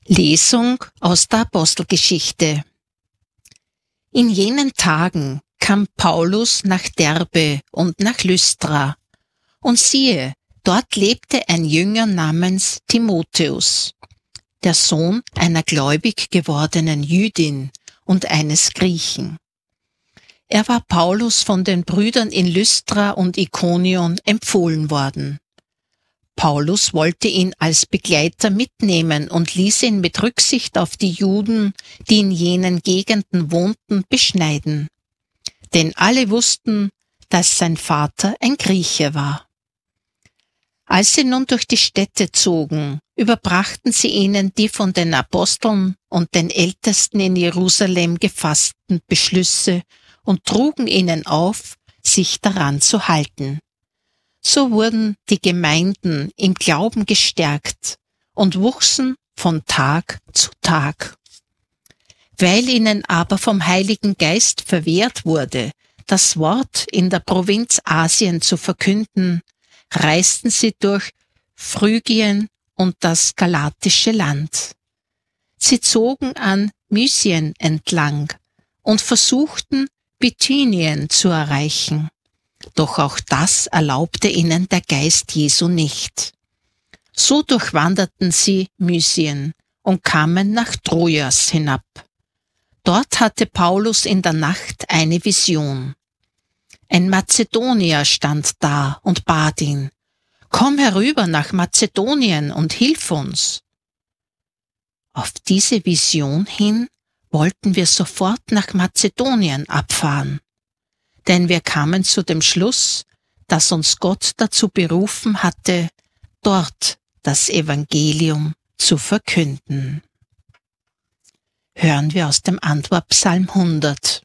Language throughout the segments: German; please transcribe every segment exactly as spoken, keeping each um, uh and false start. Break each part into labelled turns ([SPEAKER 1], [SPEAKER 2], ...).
[SPEAKER 1] Lesung aus der Apostelgeschichte. In jenen Tagen kam Paulus nach Derbe und nach Lystra, und siehe, dort lebte ein Jünger namens Timotheus, der Sohn einer gläubig gewordenen Jüdin und eines Griechen. Er war Paulus von den Brüdern in Lystra und Ikonion empfohlen worden. Paulus wollte ihn als Begleiter mitnehmen und ließ ihn mit Rücksicht auf die Juden, die in jenen Gegenden wohnten, beschneiden. Denn alle wussten, dass sein Vater ein Grieche war. Als sie nun durch die Städte zogen, überbrachten sie ihnen die von den Aposteln und den Ältesten in Jerusalem gefassten Beschlüsse und trugen ihnen auf, sich daran zu halten. So wurden die Gemeinden im Glauben gestärkt und wuchsen von Tag zu Tag. Weil ihnen aber vom Heiligen Geist verwehrt wurde, das Wort in der Provinz Asien zu verkünden, reisten sie durch Phrygien und das galatische Land. Sie zogen an Mysien entlang und versuchten, Bithynien zu erreichen. Doch auch das erlaubte ihnen der Geist Jesu nicht. So durchwanderten sie Mysien und kamen nach Troas hinab. Dort hatte Paulus in der Nacht eine Vision. Ein Mazedonier stand da und bat ihn: Komm herüber nach Mazedonien und hilf uns. Auf diese Vision hin wollten wir sofort nach Mazedonien abfahren. Denn wir kamen zu dem Schluss, dass uns Gott dazu berufen hatte, dort das Evangelium zu verkünden. Hören wir aus dem Antwortpsalm hundert.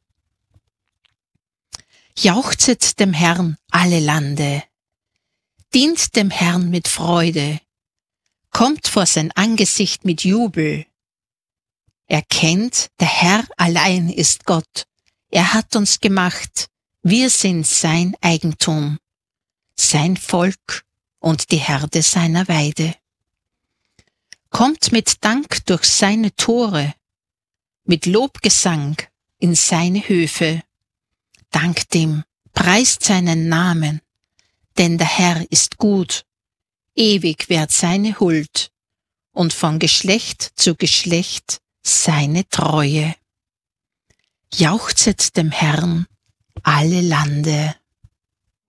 [SPEAKER 1] Jauchzet dem Herrn alle Lande, dient dem Herrn mit Freude, kommt vor sein Angesicht mit Jubel. Erkennt, der Herr allein ist Gott, er hat uns gemacht, wir sind sein Eigentum, sein Volk und die Herde seiner Weide. Kommt mit Dank durch seine Tore, mit Lobgesang in seine Höfe. Dankt ihm, preist seinen Namen, denn der Herr ist gut, ewig währt seine Huld und von Geschlecht zu Geschlecht seine Treue. Jauchzet dem Herrn alle Lande.